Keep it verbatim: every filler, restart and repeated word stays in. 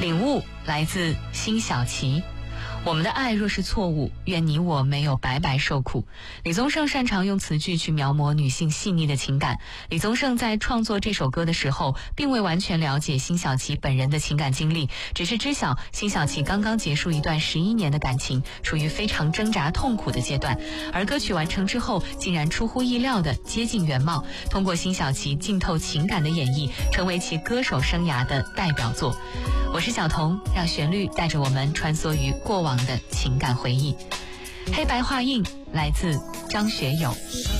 领悟来自辛晓琪。我们的爱若是错误，愿你我没有白白受苦。李宗盛擅长用词句去描摹女性细腻的情感。李宗盛在创作这首歌的时候，并未完全了解辛晓琪本人的情感经历，只是知晓辛晓琪刚刚结束一段十一年的感情，处于非常挣扎痛苦的阶段。而歌曲完成之后，竟然出乎意料的接近原貌，通过辛晓琪浸透情感的演绎，成为其歌手生涯的代表作。我是小童，让旋律带着我们穿梭于过往的情感回忆。黑白画印来自张学友。